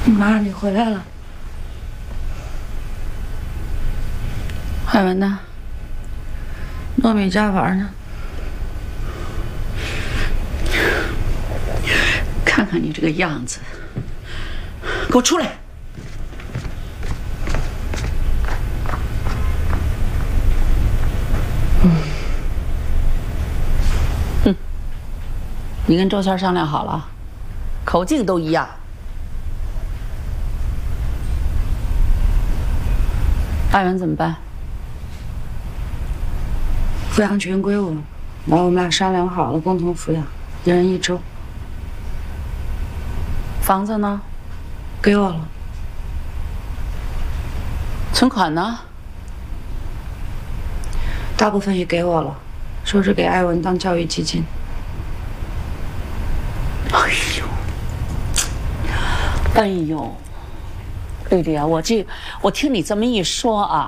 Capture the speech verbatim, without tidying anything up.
妈，你回来了。海文呢？糯米家玩呢？看看你这个样子，给我出来！嗯，哼，你跟周谦商量好了，口径都一样。艾文怎么办？抚养权归我，然后我们俩商量好了，共同抚养，一人一周。房子呢？给我了。存款呢？大部分也给我了，说是给艾文当教育基金。哎呦，哎呦，丽丽啊，我这我听你这么一说啊。